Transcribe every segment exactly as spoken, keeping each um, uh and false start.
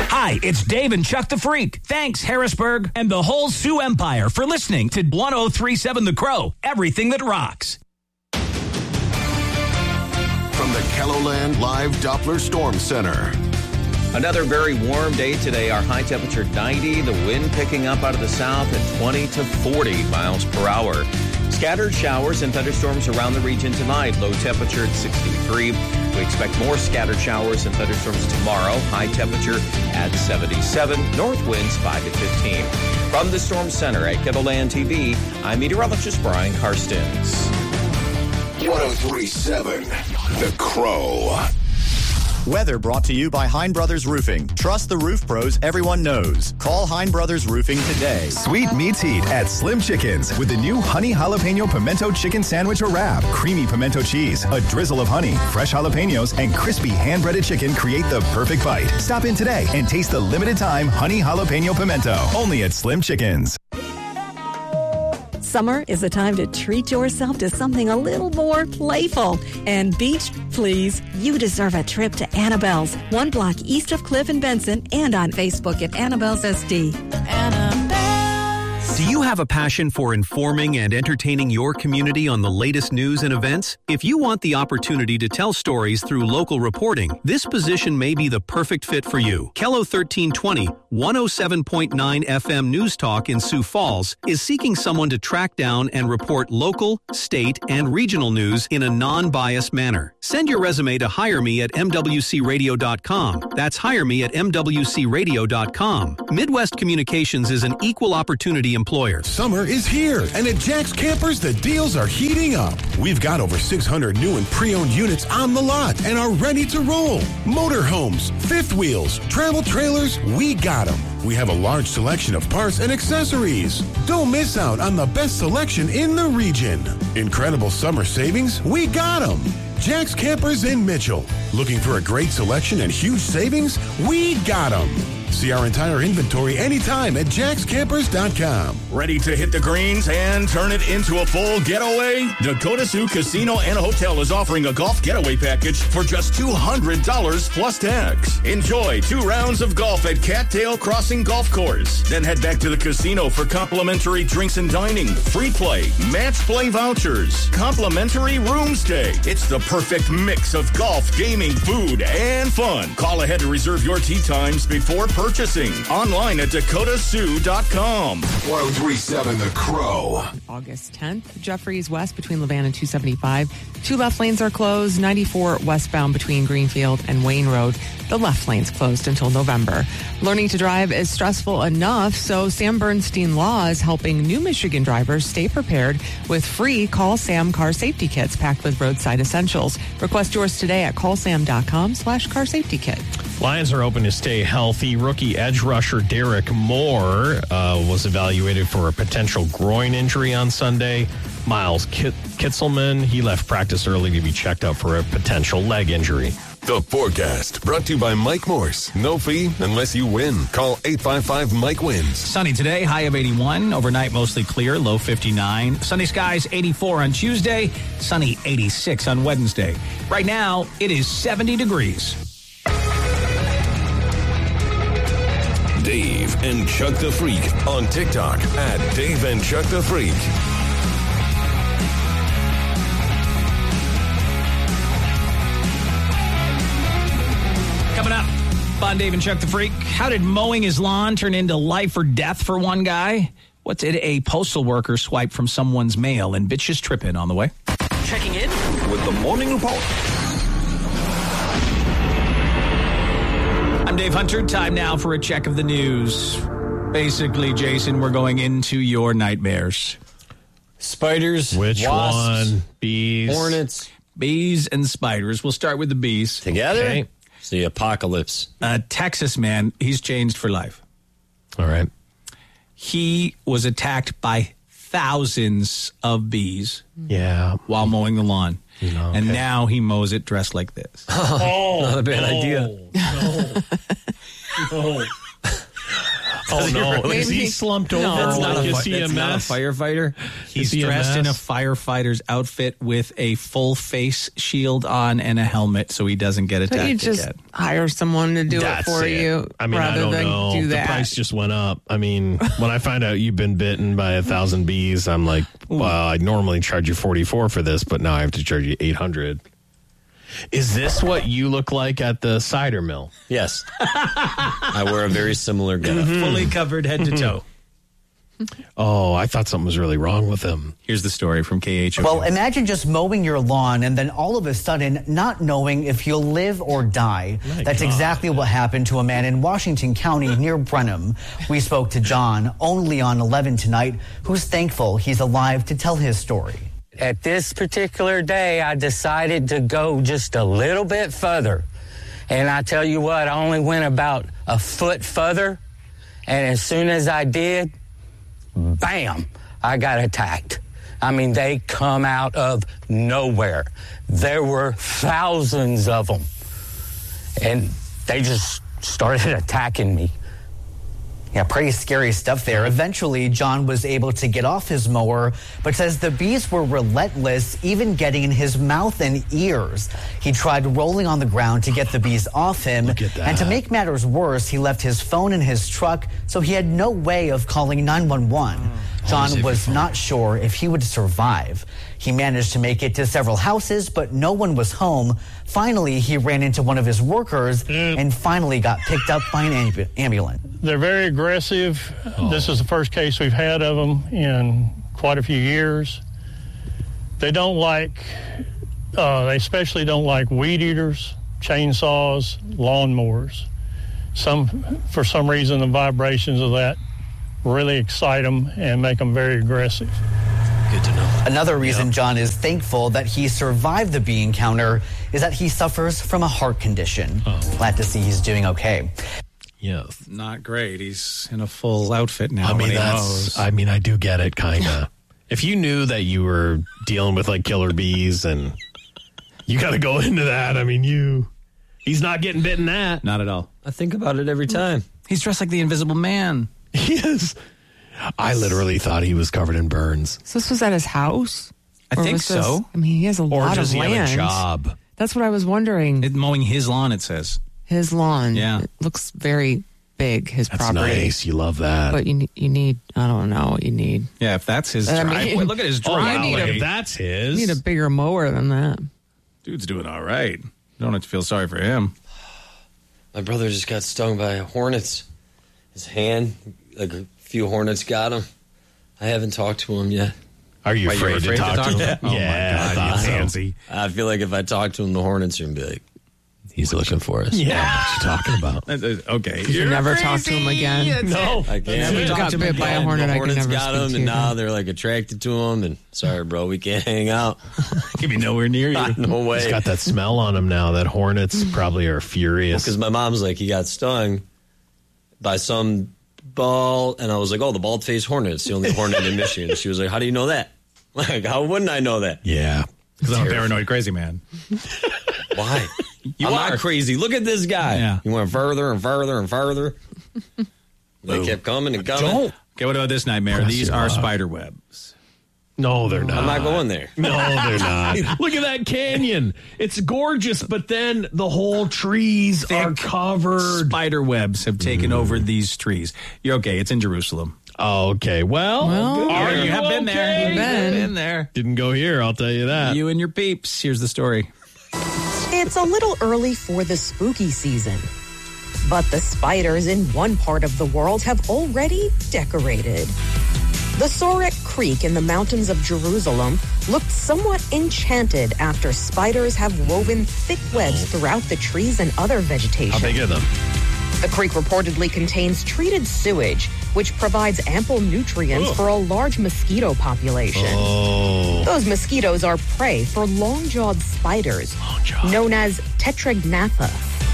Hi, it's Dave and Chuck the Freak. Thanks, Harrisburg, and the whole Sioux Empire for listening to one oh three point seven The Crow, everything that rocks. From the KELOLAND Live Doppler Storm Center. Another very warm day today. Our high temperature ninety, the wind picking up out of the south at twenty to forty miles per hour. Scattered showers and thunderstorms around the region tonight. Low temperature at sixty-three. We expect more scattered showers and thunderstorms tomorrow. High temperature at seventy-seven. North winds five to fifteen. From the Storm Center at KELOLAND T V, I'm meteorologist Brian Karstens. one oh three point seven The Crow. Weather brought to you by Hein Brothers Roofing. Trust the roof pros everyone knows. Call Hein Brothers Roofing today. Sweet meets heat at Slim Chickens with the new honey jalapeno pimento chicken sandwich or wrap. Creamy pimento cheese, a drizzle of honey, fresh jalapenos, and crispy hand-breaded chicken create the perfect bite. Stop in today and taste the limited time honey jalapeno pimento. Only at Slim Chickens. Summer is a time to treat yourself to something a little more playful. And beach, please, you deserve a trip to Annabelle's, one block east of Cliff and Benson, and on Facebook at Annabelle's S D. Do you have a passion for informing and entertaining your community on the latest news and events? If you want the opportunity to tell stories through local reporting, this position may be the perfect fit for you. KELO thirteen twenty, one oh seven point nine F M News Talk in Sioux Falls is seeking someone to track down and report local, state, and regional news in a non-biased manner. Send your resume to hire me at M W C radio dot com. That's hire me at M W C radio dot com. Midwest Communications is an equal opportunity employer. Summer is here, and at Jack's Campers, the deals are heating up. We've got over six hundred new and pre-owned units on the lot and are ready to roll. Motorhomes, fifth wheels, travel trailers, we got them. We have a large selection of parts and accessories. Don't miss out on the best selection in the region. Incredible summer savings, we got them. Jack's Campers in Mitchell. Looking for a great selection and huge savings? We got them. See our entire inventory anytime at jacks campers dot com. Ready to hit the greens and turn it into a full getaway? Dakota Sioux Casino and Hotel is offering a golf getaway package for just two hundred dollars plus tax. Enjoy two rounds of golf at Cattail Crossing Golf Course. Then head back to the casino for complimentary drinks and dining, free play, match play vouchers, complimentary room stay. It's the perfect mix of golf, gaming, food, and fun. Call ahead to reserve your tee times before purchasing. Online at dakota sioux dot com. one oh three point seven The Crow. August tenth, Jeffries West between Levan and two seventy-five. Two left lanes are closed. ninety-four westbound between Greenfield and Wayne Road. The left lane's closed until November. Learning to drive is stressful enough, so Sam Bernstein Law is helping new Michigan drivers stay prepared with free Call Sam car safety kits packed with roadside essentials. Request yours today at call sam dot com slash car safety kit. Lions are hoping to stay healthy. Rookie edge rusher Derek Moore uh, was evaluated for a potential groin injury on Sunday. Miles Kit- Kitzelman, he left practice early to be checked out for a potential leg injury. The forecast brought to you by Mike Morse. No fee unless you win. Call eight five five Mike wins. Sunny today, high of eighty-one. Overnight, mostly clear, low fifty-nine. Sunny skies, eighty-four on Tuesday. Sunny, eighty-six on Wednesday. Right now, it is seventy degrees. Dave and Chuck the Freak on TikTok at Dave and Chuck the Freak. Coming up on Dave and Chuck the Freak, how did mowing his lawn turn into life or death for one guy? What did a postal worker swipe from someone's mail? And bitches tripping on the way. Checking in with the Morning Report. I'm Dave Hunter. Time now for a check of the news. Basically, Jason, we're going into your nightmares. Spiders, Which wasps, one? Bees. hornets. Bees and spiders. We'll start with the bees. Together? Okay. It's the apocalypse. A Texas man, he's changed for life. All right. He was attacked by thousands of bees Yeah. while mowing the lawn. No, And okay. now he mows it dressed like this. Oh, not a bad no, idea. No. no. Oh, no. Maybe- Is he slumped over? No, that's not like, a is fi- he a that's not a mess? firefighter? He's Is he a dressed in a mess? firefighter's outfit with a full face shield on and a helmet so he doesn't get But attacked you just again. hire someone to do That's it for it. you I mean, rather I don't than know. do The that. price just went up. I mean, when I find out you've been bitten by a thousand bees, I'm like, well, I normally charge you forty-four for this, but now I have to charge you eight hundred. Is this what you look like at the cider mill? Yes. I wear a very similar getup. Fully covered head to toe. Oh, I thought something was really wrong with him. Here's the story from K H O. Well, imagine just mowing your lawn and then all of a sudden not knowing if you'll live or die. My That's God. exactly what happened to a man in Washington County near Brenham. We spoke to John, only on eleven tonight, who's thankful he's alive to tell his story. At this particular day, I decided to go just a little bit further. And I tell you what, I only went about a foot further. And as soon as I did, bam, I got attacked. I mean, they come out of nowhere. There were thousands of them. And they just started attacking me. Yeah, pretty scary stuff there. Eventually, John was able to get off his mower, but says the bees were relentless, even getting in his mouth and ears. He tried rolling on the ground to get the bees off him. Look at that. And to make matters worse, he left his phone in his truck, so he had no way of calling nine one one. John was not sure if he would survive. He managed to make it to several houses, but no one was home. Finally, he ran into one of his workers and finally got picked up by an ambu- ambulance. They're very aggressive. Oh. This is the first case we've had of them in quite a few years. They don't like, uh, they especially don't like weed eaters, chainsaws, lawnmowers. Some, for some reason, the vibrations of that really excite them and make them very aggressive. Good to know. Another reason John is thankful that he survived the bee encounter is that he suffers from a heart condition. Glad to see he's doing okay. Yes. Not great. He's in a full outfit now. I mean, when he that's, mows. I mean, I do get it, kind of. If you knew that you were dealing with like killer bees and you got to go into that, I mean, you, he's not getting bitten that. Not at all. I think about it every time. He's dressed like the Invisible Man. He is. I literally thought he was covered in burns. So this was at his house? I Or think was this- so. I mean, he has a Or lot does of he land. have a job? That's what I was wondering. It, mowing his lawn, it says. His lawn. Yeah. It looks very big, his That's property. nice. You love that. But you, ne- you need, I don't know what you need. Yeah, if that's his I mean- driveway. Look at his oh, wow, driveway. if that's You his. need a bigger mower than that. Dude's doing all right. Don't have to feel sorry for him. My brother just got stung by hornets. His hand, like a few hornets got him. I haven't talked to him yet. Are you Why, you afraid, afraid to talk to him? Oh, yeah, my I God, thought you so. pansy. I feel like if I talk to him, the hornets are going to be like, he's looking for us. Yeah, what you talking about? Uh, uh, Okay. You You're never crazy. talk to him again. That's No. it. I can't. Never You talk got to him bit by a again. hornet, the I can hornets never got speak him, to and you now again. they're like attracted to him. And sorry, bro, we can't hang out. Could be nowhere near you. No way. He's got that smell on him now. That hornets probably are furious. Because my mom's like, he got stung by some ball, and I was like, oh, the bald-faced hornet. It's the only hornet in Michigan. She was like, how do you know that? Like, how wouldn't I know that? Yeah. Because I'm a paranoid crazy man. Why? You I'm are. not crazy. Look at this guy. Yeah. He went further and further and further. They kept coming and coming. Don't. Okay, what about this nightmare? Press These it are up. spider webs. No, they're not. I'm not going there. No, they're not. Look at that canyon. It's gorgeous, but then the whole trees are covered. Spider webs have taken over these trees. You're okay. It's in Jerusalem. Oh, okay. Well, Well, are you you have been there. okay? You've been. been there. Didn't go here, I'll tell you that. You and your peeps. Here's the story. It's a little early for the spooky season, but the spiders in one part of the world have already decorated. The Sorek Creek in the mountains of Jerusalem looked somewhat enchanted after spiders have woven thick webs throughout the trees and other vegetation. How big are them? The creek reportedly contains treated sewage, which provides ample nutrients Ugh. for a large mosquito population. Oh. Those mosquitoes are prey for long-jawed spiders, Long-jawed. known as Tetragnatha.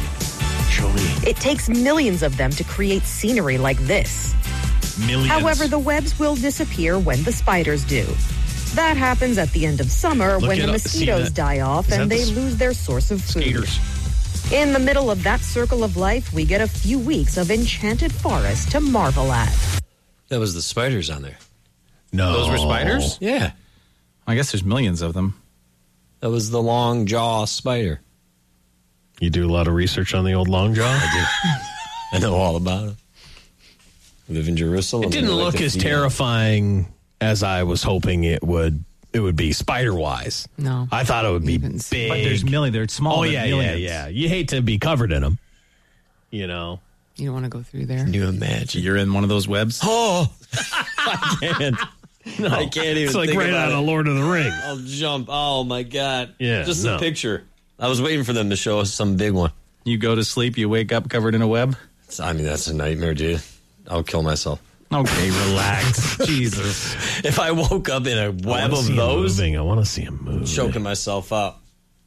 Show me. It takes millions of them to create scenery like this. Millions. However, the webs will disappear when the spiders do. That happens at the end of summer Look when it the up. See mosquitoes that? die off Is and that they the lose their source of food. Skaters. In the middle of that circle of life, we get a few weeks of enchanted forest to marvel at. That was the spiders on there. No. Those were spiders? Yeah. I guess there's millions of them. That was the long jaw spider. You do a lot of research on the old long jaw? I do. I know all about it. I live in Jerusalem. It didn't look as terrifying as I was hoping it would. It would be spider-wise. No. I thought it would be big. But there's millions. They're small. Oh, yeah, millions. yeah, yeah. You hate to be covered in them. You know? You don't want to go through there. Can you imagine? You're in one of those webs? Oh! I can't. No. I can't even It's like think right about out it. of Lord of the Rings. I'll jump. Oh, my God. Yeah, Just no. a picture. I was waiting for them to show us some big one. You go to sleep, you wake up covered in a web? I mean, that's a nightmare, dude. I'll kill myself. Okay, relax. Jesus. If I woke up in a web of those, moving. I want to see him move. choking myself up.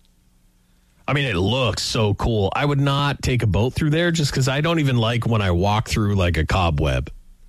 I mean, it looks so cool. I would not take a boat through there just because I don't even like when I walk through like a cobweb.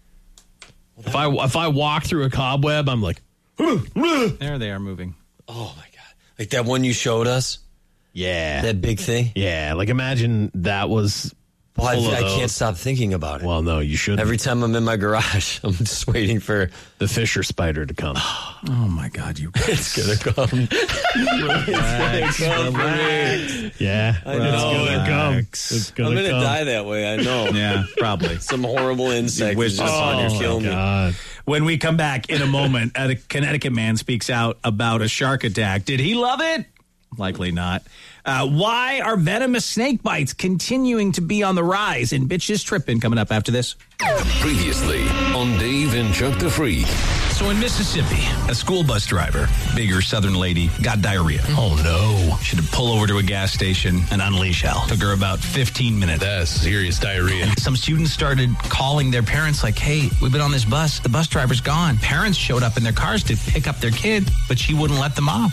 If I if I walk through a cobweb, I'm like, there they are moving. Oh my God! Like that one you showed us. Yeah, that big thing. Yeah, like imagine that was. Well, I, full of I can't those. stop thinking about it. Well, no, you shouldn't. Every time I'm in my garage, I'm just waiting for the Fisher spider to come. Oh my God, you guys. It's gonna come. Relax, It's gonna come. relax. Yeah, I it's know. gonna come. Relax. It's gonna I'm gonna come. die that way. I know. Yeah, probably. Some horrible insect wish is just this trying on to your kill me. God. When we come back in a moment, a Connecticut man speaks out about a shark attack. Did he love it? Likely not. Uh, why are venomous snake bites continuing to be on the rise? And Bitches Trippin' coming up after this. Previously on Dave and Chuck the Freak. So in Mississippi, a school bus driver, bigger southern lady, got diarrhea. Oh, no. She had to pull over to a gas station and unleash hell. Took her about fifteen minutes. That's serious diarrhea. Some students started calling their parents like, hey, we've been on this bus. The bus driver's gone. Parents showed up in their cars to pick up their kid, but she wouldn't let them off.